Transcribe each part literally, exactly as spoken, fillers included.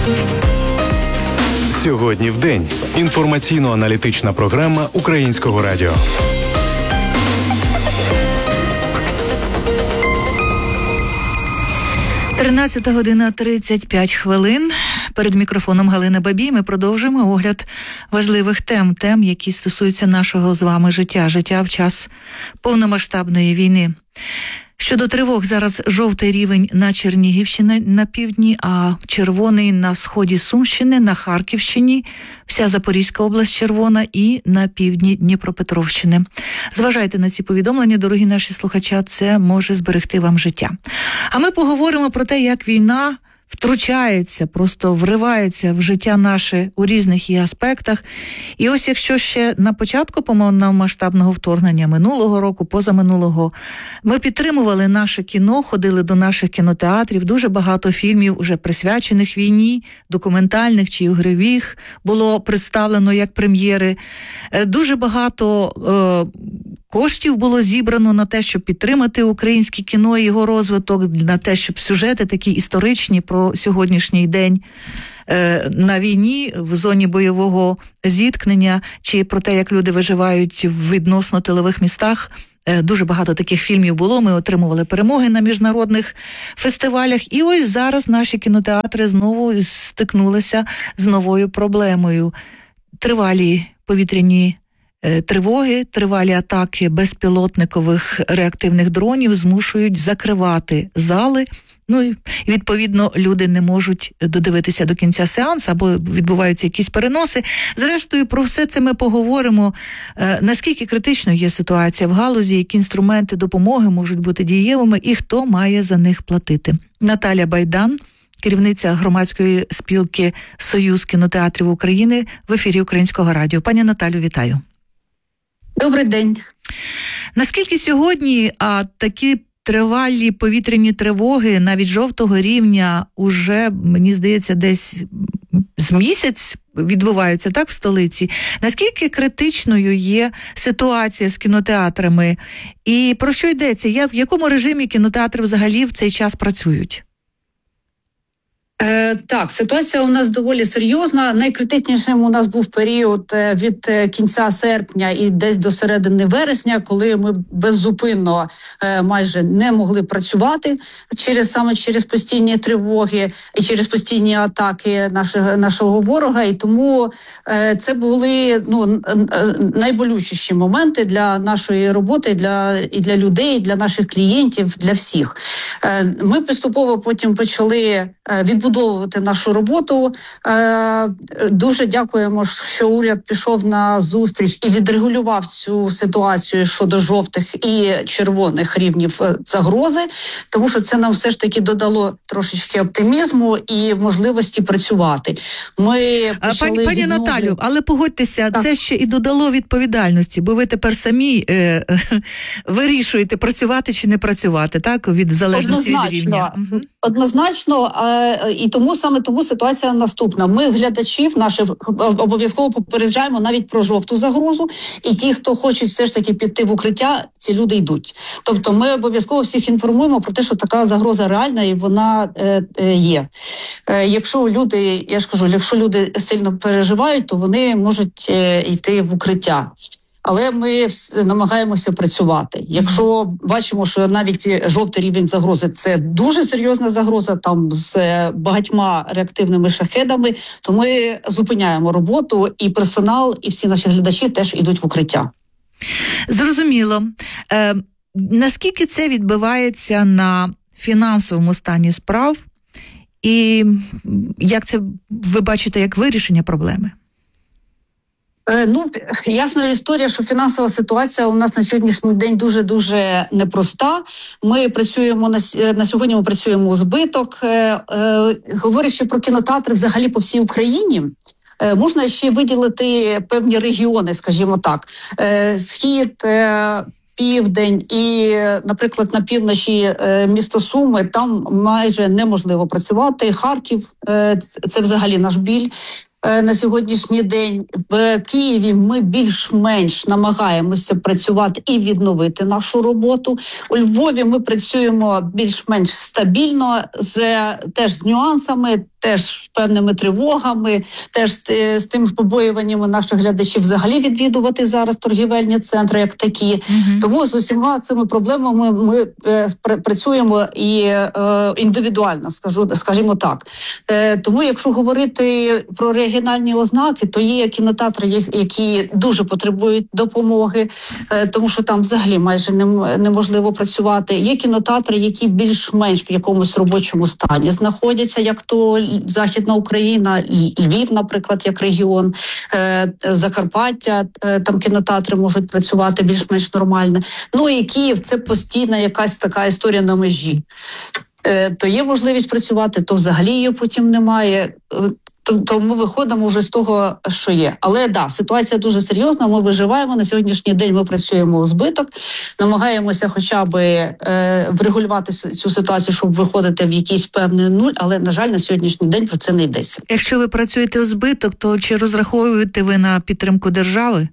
Сьогодні в день. Інформаційно-аналітична програма Українського радіо. тринадцята година тридцять п'ять хвилин. Перед мікрофоном Галина Бабій ми продовжуємо огляд важливих тем, тем, які стосуються нашого з вами життя, життя в час повномасштабної війни. Щодо тривог, зараз жовтий рівень на Чернігівщині на півдні, а червоний на сході Сумщини, на Харківщині, вся Запорізька область червона і на півдні Дніпропетровщини. Зважайте на ці повідомлення, дорогі наші слухачі, це може зберегти вам життя. А ми поговоримо про те, як війна втручається, просто вривається в життя наше у різних її аспектах. І ось якщо ще на початку повномасштабного вторгнення минулого року, позаминулого, ми підтримували наше кіно, ходили до наших кінотеатрів, дуже багато фільмів, уже присвячених війні, документальних чи ігрових, було представлено як прем'єри. Дуже багато е, коштів було зібрано на те, щоб підтримати українське кіно і його розвиток, на те, щоб сюжети такі історичні про сьогоднішній день е, на війні, в зоні бойового зіткнення, чи про те, як люди виживають в відносно тилових містах. Е, дуже багато таких фільмів було, ми отримували перемоги на міжнародних фестивалях. І ось зараз наші кінотеатри знову стикнулися з новою проблемою. Тривалі повітряні тривоги, тривалі атаки безпілотникових реактивних дронів змушують закривати зали. Ну і, відповідно, люди не можуть додивитися до кінця сеансу, або відбуваються якісь переноси. Зрештою, про все це ми поговоримо. Наскільки критичною є ситуація в галузі, які інструменти допомоги можуть бути дієвими і хто має за них платити. Наталя Байдан, керівниця громадської спілки «Союз кінотеатрів України» в ефірі Українського радіо. Пані Наталю, вітаю. Добрий день. Наскільки сьогодні а, такі тривалі повітряні тривоги, навіть жовтого рівня, уже, мені здається, десь з місяць відбуваються, так, в столиці? Наскільки критичною є ситуація з кінотеатрами? І про що йдеться? Як, в якому режимі кінотеатри взагалі в цей час працюють? Е, так, ситуація у нас доволі серйозна. Найкритичнішим у нас був період від кінця серпня і десь до середини вересня, коли ми беззупинно е, майже не могли працювати через саме через постійні тривоги і через постійні атаки нашого нашого ворога. І тому е, це були ну найболючіші моменти для нашої роботи, для і для людей, і для наших клієнтів, для всіх. Е, ми поступово потім почали е, відбудовувати Будовувати нашу роботу. Е, дуже дякуємо, що уряд пішов на зустріч і відрегулював цю ситуацію щодо жовтих і червоних рівнів загрози, тому що це нам все ж таки додало трошечки оптимізму і можливості працювати. Ми почали Пані, пані відновлю... Наталю, але погодьтеся, так. Це ще і додало відповідальності, бо ви тепер самі е, е, вирішуєте, працювати чи не працювати, так, від залежності від рівня. Однозначно, е, і тому саме тому ситуація наступна. Ми глядачів наших обов'язково попереджаємо навіть про жовту загрозу, і ті, хто хочуть все ж таки піти в укриття, ці люди йдуть. Тобто ми обов'язково всіх інформуємо про те, що така загроза реальна і вона е, е, є. Е, якщо люди, я ж кажу, якщо люди сильно переживають, то вони можуть е, йти в укриття. Але ми намагаємося працювати. Якщо бачимо, що навіть жовтий рівень загрози – це дуже серйозна загроза, там з багатьма реактивними шахедами, то ми зупиняємо роботу, і персонал, і всі наші глядачі теж йдуть в укриття. Зрозуміло. Е, наскільки це відбивається на фінансовому стані справ? І як це ви бачите як вирішення проблеми? Ну, ясна історія, що фінансова ситуація у нас на сьогоднішній день дуже-дуже непроста. Ми працюємо на, на сьогодні ми працюємо у збиток. Е, е, говорячи про кінотеатри взагалі по всій Україні, е, можна ще виділити певні регіони, скажімо так. Е, Схід, е, Південь і, наприклад, на півночі е, місто Суми, там майже неможливо працювати. Харків е, – це взагалі наш біль. на сьогоднішній день. В Києві ми більш-менш намагаємося працювати і відновити нашу роботу. У Львові ми працюємо більш-менш стабільно, з, теж з нюансами, теж з певними тривогами, теж з, з тим побоюваннями наших глядачів взагалі відвідувати зараз торгівельні центри як такі. Mm-hmm. Тому з усіма цими проблемами ми е, працюємо і е, індивідуально, скажу, скажімо так. Е, тому якщо говорити про регіональні ознаки, то є кінотеатри, які дуже потребують допомоги, е, тому що там взагалі майже неможливо працювати. Є кінотеатри, які більш-менш в якомусь робочому стані знаходяться, як то Західна Україна, Львів, наприклад, як регіон, е, Закарпаття, е, там кінотеатри можуть працювати більш-менш нормально. Ну і Київ – це постійна якась така історія на межі. Е, то є можливість працювати, то взагалі її потім немає. То, то ми виходимо вже з того, що є. Але да, ситуація дуже серйозна, ми виживаємо. На сьогоднішній день ми працюємо у збиток, намагаємося хоча б е, врегулювати цю ситуацію, щоб виходити в якийсь певний нуль, але, на жаль, на сьогоднішній день про це не йдеться. Якщо ви працюєте у збиток, то чи розраховуєте ви на підтримку держави?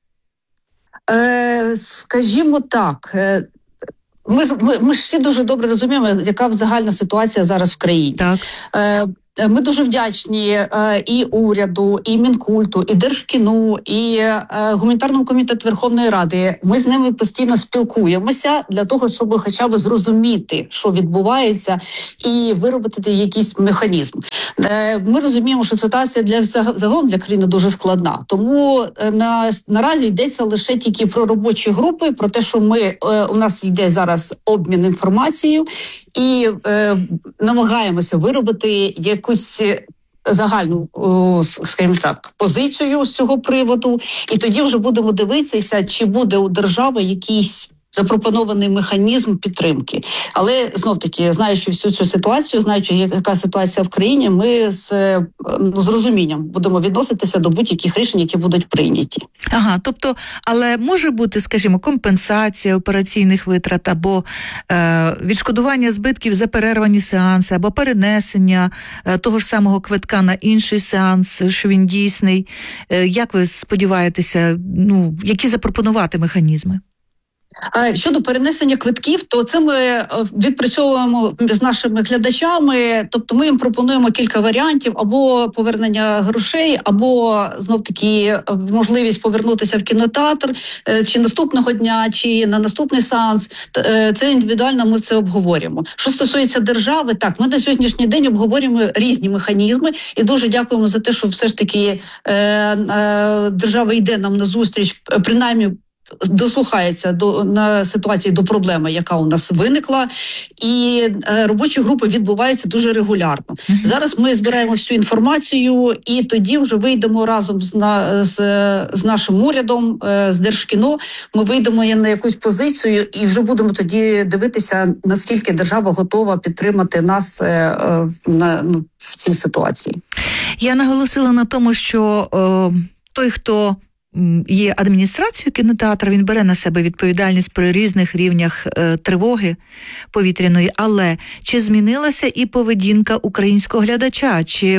Е, скажімо так, е, ми, ми, ми ж всі дуже добре розуміємо, яка загальна ситуація зараз в країні. Так. Е, Ми дуже вдячні е, і уряду, і Мінкульту, і Держкіну, і е, Гуманітарному комітету Верховної Ради. Ми з ними постійно спілкуємося для того, щоб хоча б зрозуміти, що відбувається, і виробити якийсь механізм. Е, ми розуміємо, що ситуація для загалом для країни дуже складна. Тому е, на, наразі йдеться лише тільки про робочі групи, про те, що ми, е, у нас йде зараз обмін інформацією, і е, намагаємося виробити якусь загальну, скажімо так, позицію з цього приводу, і тоді вже будемо дивитися, чи буде у держави якийсь запропонований механізм підтримки. Але, знов-таки, знаючи всю цю ситуацію, знаючи, яка ситуація в країні, ми з, з розумінням будемо відноситися до будь-яких рішень, які будуть прийняті. Ага, тобто, але може бути, скажімо, компенсація операційних витрат, або е, відшкодування збитків за перервані сеанси, або перенесення е, того ж самого квитка на інший сеанс, що він дійсний. Е, як ви сподіваєтеся, ну, які запропонувати механізми? Щодо перенесення квитків, то це ми відпрацьовуємо з нашими глядачами, тобто ми їм пропонуємо кілька варіантів, або повернення грошей, або знов-таки можливість повернутися в кінотеатр чи наступного дня, чи на наступний сеанс. Це індивідуально ми це обговорюємо. Що стосується держави, так, ми на сьогоднішній день обговорюємо різні механізми і дуже дякуємо за те, що все ж таки е, е, держава йде нам на зустріч, принаймні дослухається до на ситуації, до проблеми, яка у нас виникла, і е, робочі групи відбуваються дуже регулярно. Mm-hmm. Зараз ми збираємо всю інформацію, і тоді вже вийдемо разом з на з, з нашим урядом, е, з Держкіно. Ми вийдемо на якусь позицію, і вже будемо тоді дивитися, наскільки держава готова підтримати нас е, е, на ну, в цій ситуації. Я наголосила на тому, що е, той, хто є адміністрацією кінотеатру, він бере на себе відповідальність при різних рівнях е, тривоги повітряної, але чи змінилася і поведінка українського глядача, чи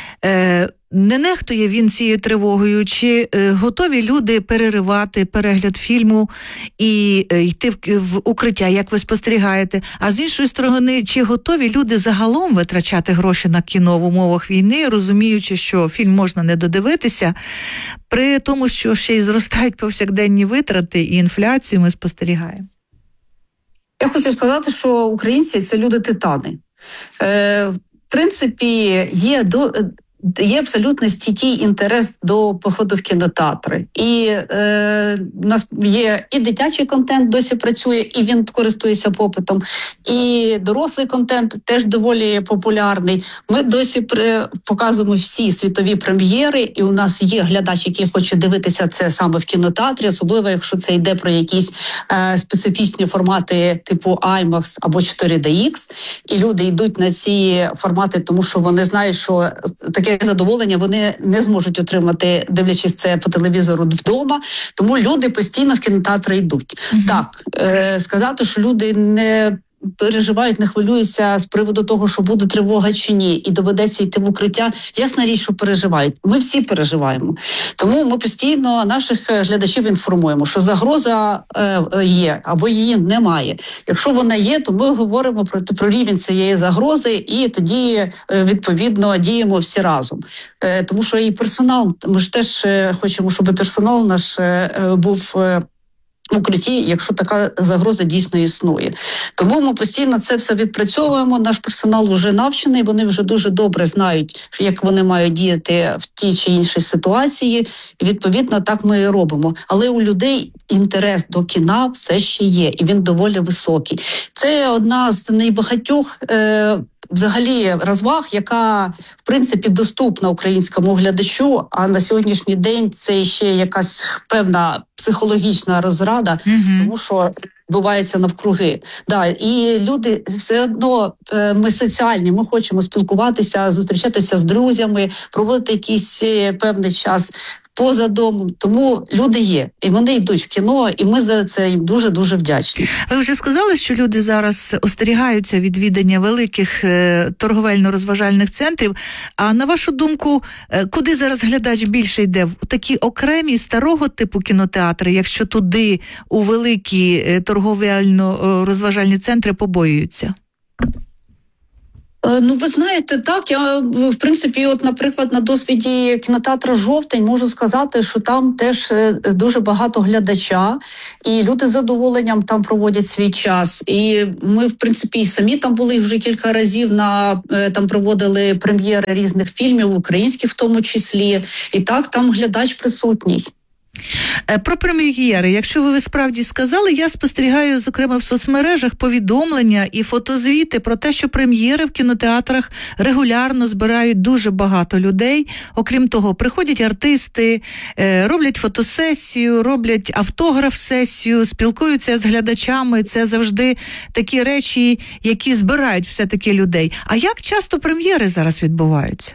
е, не нехтує він цією тривогою, чи е, готові люди переривати перегляд фільму і е, йти в, в укриття, як ви спостерігаєте? А з іншої сторони, чи готові люди загалом витрачати гроші на кіно в умовах війни, розуміючи, що фільм можна не додивитися, при тому, що ще й зростають повсякденні витрати і інфляцію ми спостерігаємо? Я хочу сказати, що українці – це люди-титани. Е, в принципі, є до... Є абсолютно стійкий інтерес до походу в кінотеатри. І е, у нас є і дитячий контент досі працює, і він користується попитом, і дорослий контент теж доволі популярний. Ми досі при, показуємо всі світові прем'єри, і у нас є глядач, який хоче дивитися це саме в кінотеатрі, особливо якщо це йде про якісь е, специфічні формати типу IMAX або чотири ді ікс, і люди йдуть на ці формати, тому що вони знають, що таке задоволення вони не зможуть отримати, дивлячись це по телевізору вдома, тому люди постійно в кінотеатри йдуть. Uh-huh. Так, е, сказати, що люди не переживають, не хвилюються з приводу того, що буде тривога чи ні, і доведеться йти в укриття. Ясна річ, що переживають. Ми всі переживаємо. Тому ми постійно наших глядачів інформуємо, що загроза е, є або її немає. Якщо вона є, то ми говоримо про, про рівень цієї загрози і тоді е, відповідно діємо всі разом. Е, тому що і персонал, ми ж теж е, хочемо, щоб персонал наш е, був е, в укритті, якщо така загроза дійсно існує. Тому ми постійно це все відпрацьовуємо, наш персонал вже навчений, вони вже дуже добре знають, як вони мають діяти в тій чи іншій ситуації, і відповідно так ми і робимо. Але у людей інтерес до кіна все ще є, і він доволі високий. Це одна з найбагатьох е- взагалі розваг, яка, в принципі, доступна українському глядачу, а на сьогоднішній день це ще якась певна психологічна розрада, mm-hmm. тому що відбувається навкруги. Да, і люди все одно, ми соціальні, ми хочемо спілкуватися, зустрічатися з друзями, проводити якийсь певний час поза домом. Тому люди є, і вони йдуть в кіно, і ми за це їм дуже-дуже вдячні. Ви вже сказали, що люди зараз остерігаються відвідання великих е, торговельно-розважальних центрів. А на вашу думку, е, куди зараз глядач більше йде? В такі окремі старого типу кінотеатри, якщо туди у великі е, торговельно-розважальні центри побоюються? Ну, ви знаєте, так, я, в принципі, от, наприклад, на досвіді кінотеатру «Жовтень» можу сказати, що там теж дуже багато глядача, і люди з задоволенням там проводять свій час. І ми, в принципі, і самі там були вже кілька разів, на, там проводили прем'єри різних фільмів, українських в тому числі, і так, там глядач присутній. Про прем'єри, якщо ви справді сказали, я спостерігаю, зокрема, в соцмережах повідомлення і фотозвіти про те, що прем'єри в кінотеатрах регулярно збирають дуже багато людей. Окрім того, приходять артисти, роблять фотосесію, роблять автограф-сесію, спілкуються з глядачами. Це завжди такі речі, які збирають все-таки людей. А як часто прем'єри зараз відбуваються?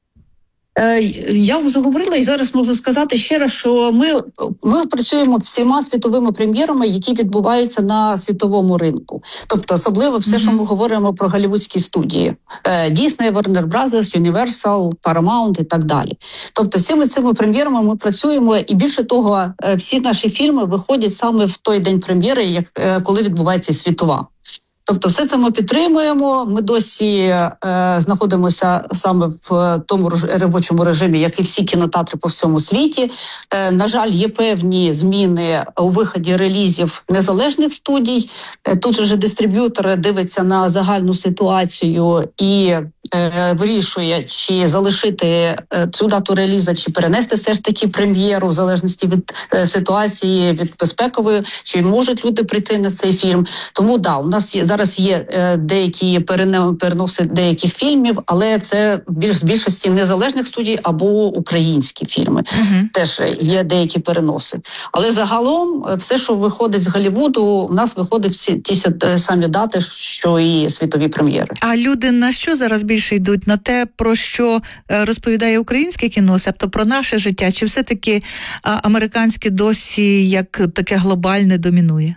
Я вже говорила і зараз можу сказати ще раз, що ми, ми працюємо всіма світовими прем'єрами, які відбуваються на світовому ринку. Тобто особливо все, mm-hmm. що ми говоримо про голлівудські студії. Disney, Warner Brothers, Universal, Paramount і так далі. Тобто всіми цими прем'єрами ми працюємо, і більше того, всі наші фільми виходять саме в той день прем'єри, як, коли відбувається світова. Тобто все це ми підтримуємо, ми досі е, знаходимося саме в тому робочому режимі, як і всі кінотеатри по всьому світі. Е, на жаль, є певні зміни у виході релізів незалежних студій. Е, тут вже дистриб'ютор дивиться на загальну ситуацію і е, вирішує, чи залишити е, цю дату релізу, чи перенести все ж таки прем'єру, в залежності від е, ситуації, від безпекової, чи можуть люди прийти на цей фільм. Тому, да, у нас є зараз є е, деякі переноси деяких фільмів, але це більш в більшості незалежних студій або українські фільми. Uh-huh. Теж є деякі переноси. Але загалом все, що виходить з Голлівуду, у нас виходить всі ті самі дати, що і світові прем'єри. А люди на що зараз більше йдуть? На те, про що розповідає українське кіно, тобто про наше життя, чи все-таки американське досі як таке глобальне домінує?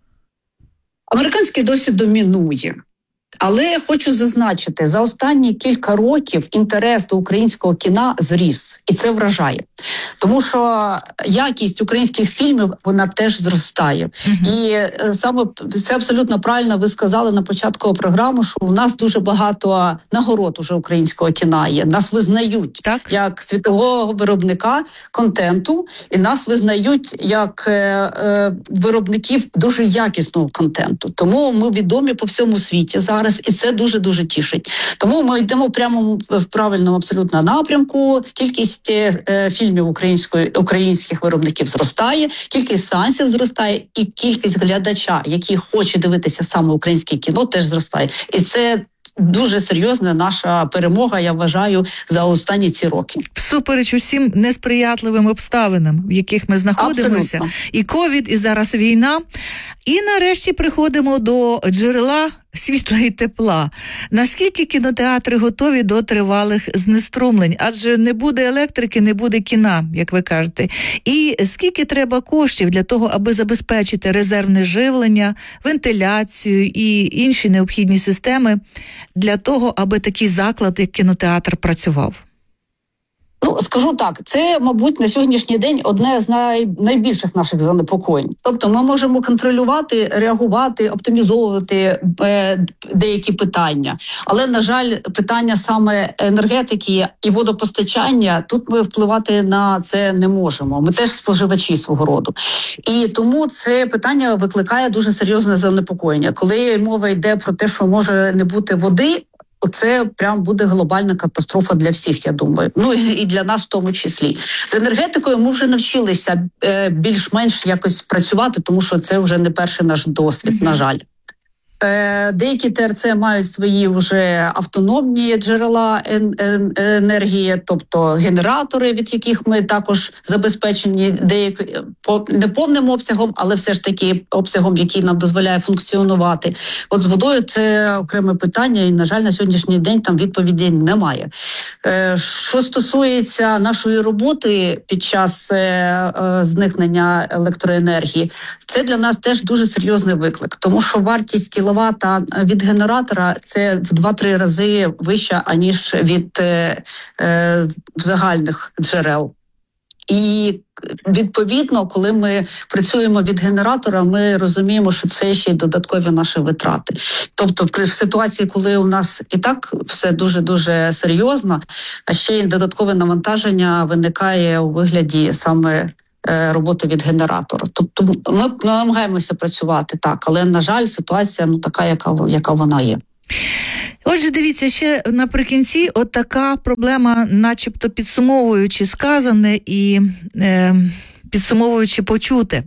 Американський досвід домінує. Але я хочу зазначити, за останні кілька років інтерес до українського кіна зріс. І це вражає. Тому що якість українських фільмів, вона теж зростає. Uh-huh. І саме це абсолютно правильно ви сказали на початку програми, що у нас дуже багато нагород уже українського кіна є. Нас визнають так? як світового виробника контенту, і нас визнають як е, е, виробників дуже якісного контенту. Тому ми відомі по всьому світі зараз. І це дуже-дуже тішить. Тому ми йдемо прямо в правильному абсолютно напрямку. Кількість е, фільмів української, українських виробників зростає, кількість сеансів зростає, і кількість глядача, який хоче дивитися саме українське кіно, теж зростає. І це дуже серйозна наша перемога, я вважаю, за останні ці роки. Всупереч усім несприятливим обставинам, в яких ми знаходимося. Абсолютно. І ковід, і зараз війна. І нарешті приходимо до джерела світла і тепла. Наскільки кінотеатри готові до тривалих знеструмлень? Адже не буде електрики, не буде кіна, як ви кажете. І скільки треба коштів для того, аби забезпечити резервне живлення, вентиляцію і інші необхідні системи для того, аби такий заклад, як кінотеатр, працював? Ну, скажу так, це, мабуть, на сьогоднішній день одне з най... найбільших наших занепокоєнь. Тобто ми можемо контролювати, реагувати, оптимізовувати е, деякі питання. Але, на жаль, питання саме енергетики і водопостачання, тут ми впливати на це не можемо. Ми теж споживачі свого роду. І тому це питання викликає дуже серйозне занепокоєння. Коли мова йде про те, що може не бути води, це прям буде глобальна катастрофа для всіх, я думаю. Ну і для нас в тому числі. З енергетикою ми вже навчилися е, більш-менш якось працювати, тому що це вже не перший наш досвід, mm-hmm. на жаль. Е, деякі ТРЦ мають свої вже автономні джерела енергії, тобто генератори, від яких ми також забезпечені деякі, не повним обсягом, але все ж таки обсягом, який нам дозволяє функціонувати. От з водою це окреме питання, і, на жаль, на сьогоднішній день там відповіді немає. Е, що стосується нашої роботи під час е, е, зникнення електроенергії, це для нас теж дуже серйозний виклик, тому що вартість кіловата від генератора це в два-три рази вища, аніж від е, е, загальних джерел. І, відповідно, коли ми працюємо від генератора, ми розуміємо, що це ще й додаткові наші витрати. Тобто, при в ситуації, коли у нас і так все дуже-дуже серйозно, а ще й додаткове навантаження виникає у вигляді саме роботи від генератора. Тобто ми намагаємося працювати так, але, на жаль, ситуація ну така, яка, яка вона є. Отже, дивіться, ще наприкінці от така проблема, начебто підсумовуючи сказане і е, підсумовуючи почуте.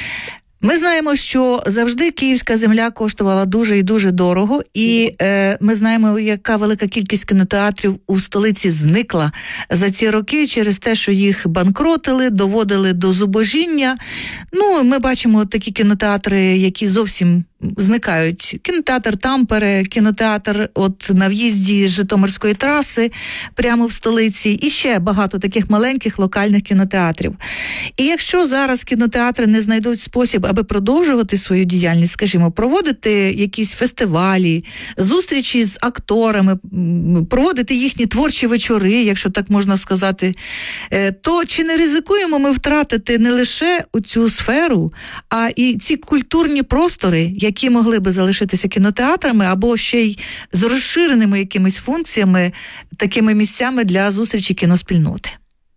Ми знаємо, що завжди київська земля коштувала дуже і дуже дорого, і е, ми знаємо, яка велика кількість кінотеатрів у столиці зникла за ці роки через те, що їх банкротили, доводили до зубожіння. Ну, ми бачимо такі кінотеатри, які зовсім зникають. Кінотеатр Тампере, кінотеатр от на в'їзді з Житомирської траси прямо в столиці, і ще багато таких маленьких локальних кінотеатрів. І якщо зараз кінотеатри не знайдуть спосіб, аби продовжувати свою діяльність, скажімо, проводити якісь фестивалі, зустрічі з акторами, проводити їхні творчі вечори, якщо так можна сказати, то чи не ризикуємо ми втратити не лише цю сферу, а і ці культурні простори, які могли би залишитися кінотеатрами або ще й з розширеними якимись функціями, такими місцями для зустрічі кіноспільноти?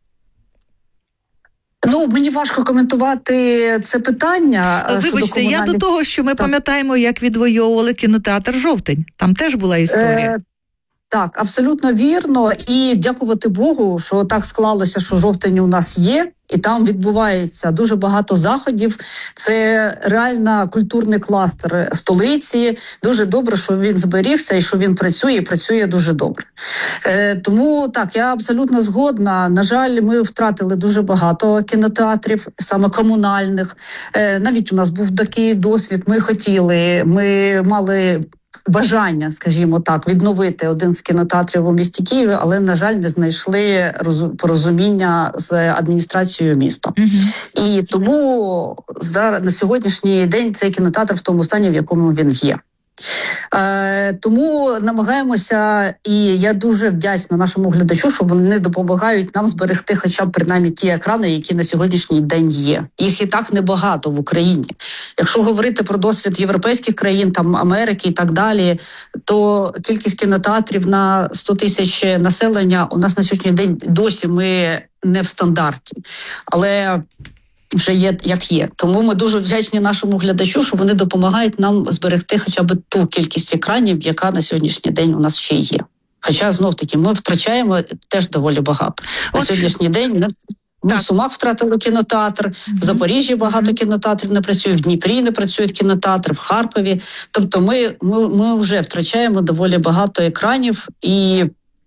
Ну, мені важко коментувати це питання. Вибачте, комунальних... я до того, що ми так. пам'ятаємо, як відвоювали кінотеатр «Жовтень». Там теж була історія. Е... Так, абсолютно вірно. І дякувати Богу, що так склалося, що «Жовтень» у нас є. І там відбувається дуже багато заходів. Це реально культурний кластер столиці. Дуже добре, що він зберігся і що він працює, і працює дуже добре. Е, тому, так, я абсолютно згодна. На жаль, ми втратили дуже багато кінотеатрів, саме комунальних. Е, навіть у нас був такий досвід. Ми хотіли, ми мали... бажання, скажімо так, відновити один з кінотеатрів у місті Києві, але, на жаль, не знайшли порозуміння з адміністрацією міста. Uh-huh. І тому зараз, на сьогоднішній день цей кінотеатр в тому стані, в якому він є. Е, тому намагаємося, і я дуже вдячна нашому глядачу, що вони допомагають нам зберегти хоча б принаймні ті екрани, які на сьогоднішній день є. Їх і так небагато в Україні. Якщо говорити про досвід європейських країн, там Америки і так далі, то кількість кінотеатрів на сто тисяч населення у нас на сьогоднішній день досі ми не в стандарті. Але вже є, як є. Тому ми дуже вдячні нашому глядачу, що вони допомагають нам зберегти хоча б ту кількість екранів, яка на сьогоднішній день у нас ще є. Хоча, знов-таки, ми втрачаємо теж доволі багато. На От... сьогоднішній день ми в Сумах втратили кінотеатр, mm-hmm. в Запоріжжі багато mm-hmm. кінотеатрів не працює, в Дніпрі не працює кінотеатр, в Харкові. Тобто ми, ми, ми вже втрачаємо доволі багато екранів, і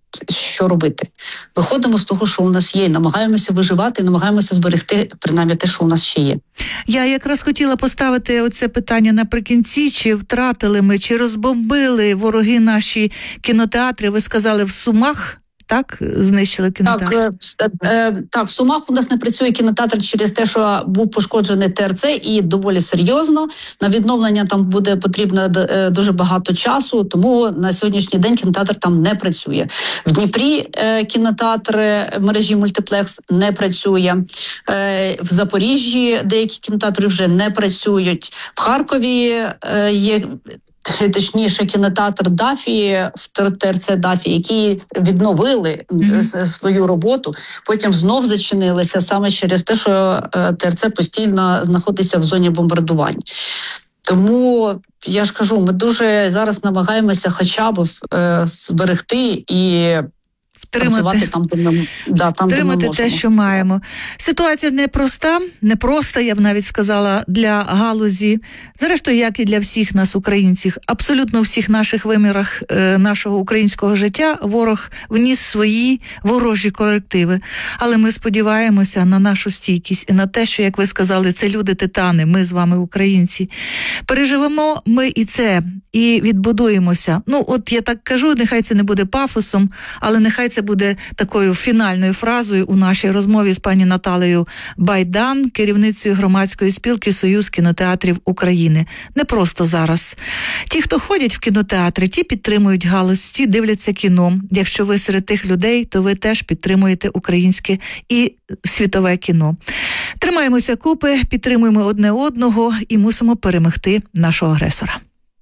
що робити? Виходимо з того, що у нас є, і намагаємося виживати, і намагаємося зберегти принаймні те, що у нас ще є. Я якраз хотіла поставити оце питання наприкінці, чи втратили ми, чи розбомбили вороги наші кінотеатри, ви сказали, в Сумах? Так, знищили кінотеатр? Так, е, е, так, в Сумах у нас не працює кінотеатр через те, що був пошкоджений Те Ер Це, і доволі серйозно. На відновлення там буде потрібно е, дуже багато часу, тому на сьогоднішній день кінотеатр там не працює. В Дніпрі е, кінотеатр мережі Мультиплекс не працює. Е, в Запоріжжі деякі кінотеатри вже не працюють. В Харкові е, є... точніше, кінотеатр Дафі, Те Ер Це Дафі, які відновили mm-hmm. свою роботу, потім знов зачинилися саме через те, що Те Ер Це постійно знаходиться в зоні бомбардувань. Тому, я ж кажу, ми дуже зараз намагаємося хоча б е, зберегти і Втримати, там, де ми, да, там, втримати де ми те, що маємо. Ситуація непроста, непроста, я б навіть сказала, для галузі, зрештою, як і для всіх нас, українців, абсолютно всіх наших вимірах е, нашого українського життя ворог вніс свої ворожі корективи. Але ми сподіваємося на нашу стійкість і на те, що, як ви сказали, це люди-титани, ми з вами, українці. Переживемо ми і це, і відбудуємося. Ну, от я так кажу, нехай це не буде пафосом, але нехай це буде такою фінальною фразою у нашій розмові з пані Наталею Байдан, керівницею громадської спілки «Союз кінотеатрів України». Не просто зараз. Ті, хто ходять в кінотеатри, ті підтримують галузь, ті дивляться кіно. Якщо ви серед тих людей, то ви теж підтримуєте українське і світове кіно. Тримаємося купи, підтримуємо одне одного і мусимо перемогти нашого агресора.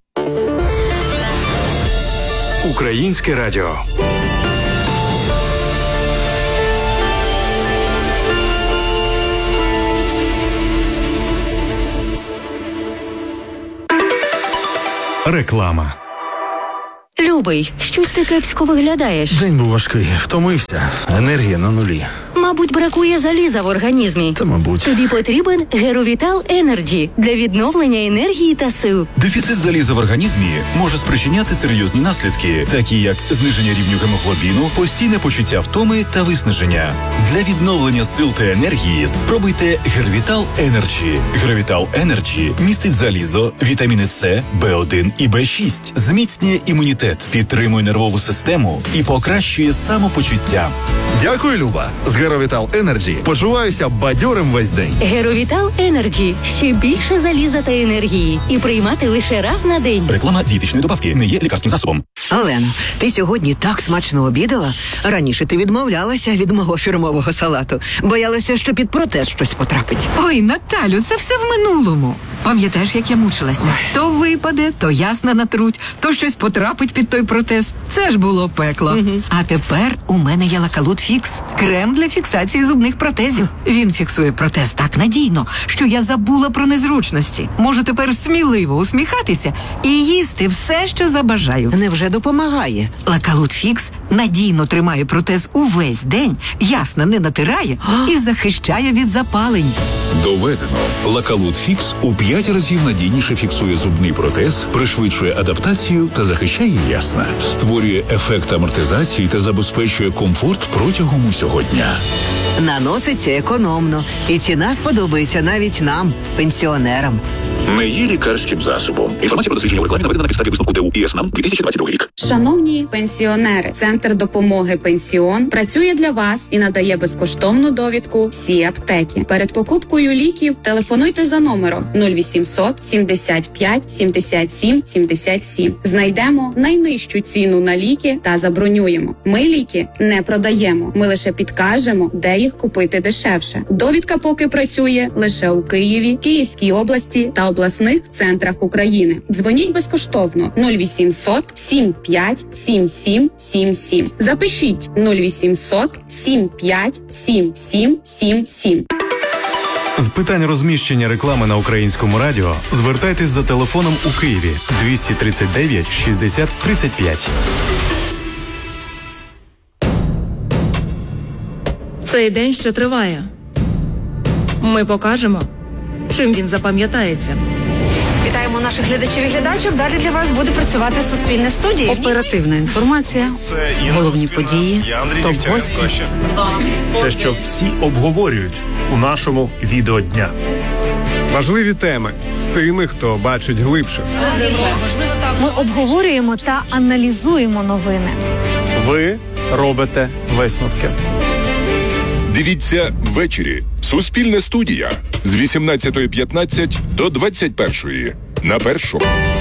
Українське радіо. Реклама. Любий, щось ти кепсько виглядаєш. День був важкий, втомився, енергія на нулі. Мабуть, бракує заліза в організмі. Та, мабуть. Тобі потрібен Геровітал Енерджі для відновлення енергії та сил. Дефіцит заліза в організмі може спричиняти серйозні наслідки, такі як зниження рівню гемоглобіну, постійне почуття втоми та виснаження. Для відновлення сил та енергії спробуйте Геровітал Енерджі. Геровітал Енерджі містить залізо, вітаміни С, Б один і Б шість, зміцнює імунітет, підтримує нервову систему і покращує самопочуття. Дякую, Люба. З Геровітал Енерджі почуваюся бадьорим весь день. Геровітал Енерджі. Ще більше заліза та енергії. І приймати лише раз на день. Реклама дієтичної добавки не є лікарським засобом. Олено, ти сьогодні так смачно обідала. Раніше ти відмовлялася від мого фірмового салату. Боялася, що під протез щось потрапить. Ой, Наталю, це все в минулому. Пам'ятаєш, як я мучилася? То випаде, то ясна натруть, то щось потрапить під той протез. Це ж було пекло. Угу. А тепер у мене є Лакалут Фікс. Крем для фіксації зубних протезів. Він фіксує протез так надійно, що я забула про незручності. Можу тепер сміливо усміхатися і їсти все, що забажаю. Невже допомагає? Лакалут Фікс надійно тримає протез увесь день, ясно не натирає і захищає від запалень. Доведено. Лакалут Фікс у п'ять разів надійніше фіксує зубний протез, пришвидшує адаптацію та захищає ясна. Створює ефект амортизації та забезпечує комфорт протягом усього дня. Наноситься економно. І ціна сподобається навіть нам, пенсіонерам. Не є лікарським засобом. Інформація про дослідження в рекламі наведена на підставі висновку ТУ ІСНАМ дві тисячі двадцять другий рік. Шановні пенсіонери, Центр допомоги «Пенсіон» працює для вас і надає безкоштовну довідку всі аптеки. Перед покупкою ліків телефонуйте за номером нуль вісімсот сімдесят п'ять сімдесят сім сімдесят сім. Знайдемо найнижчу ціну на ліки та забронюємо. Ми ліки не продаємо, ми лише підкажемо, де їх купити дешевше. Довідка поки працює лише у Києві, Київській області та обласних центрах України. Дзвоніть безкоштовно нуль вісімсот сім п'ять сім сім сім сім. Запишіть нуль вісімсот сім п'ять сім сім сім сім. З питань розміщення реклами на Українському радіо звертайтесь за телефоном у Києві двісті тридцять дев'ять шістдесят тридцять п'ять. Цей день ще триває. Ми покажемо, чим він запам'ятається. Вітаємо наших глядачів і глядачів. Далі для вас буде працювати Суспільне студія. Оперативна інформація, головні події, топ-гості. Те, що всі обговорюють у нашому відео дня. Важливі теми з тими, хто бачить глибше. Ми обговорюємо та аналізуємо новини. Ви робите висновки. Дивіться ввечері. Суспільне студія з вісімнадцятої п'ятнадцять до двадцять першої на Першому.